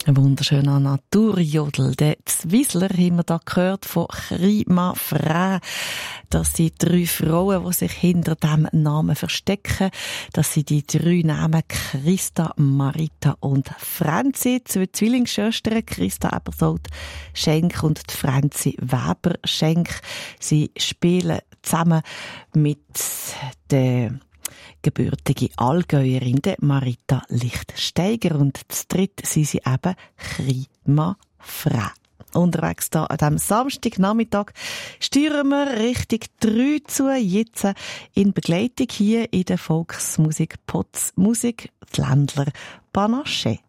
Ein wunderschöner Naturjodel. Der Zwiesler haben wir da gehört von Chrima Frä. Das sind 3 Frauen, die sich hinter diesem Namen verstecken. Das sind die 3 Namen Christa, Marita und Franzi. 2 Zwillingsschwestern, Christa Ebersold Schenk und Franzi Weber Schenk. Sie spielen zusammen mit der gebürtige Allgäuerin, Marita Lichtsteiger, und das dritte sind sie eben Chrima Frä. Unterwegs da an diesem Samstagnachmittag steuern wir Richtung 3 zu, jetzt in Begleitung hier in der Volksmusik Potz Musik, die Ländler Panache.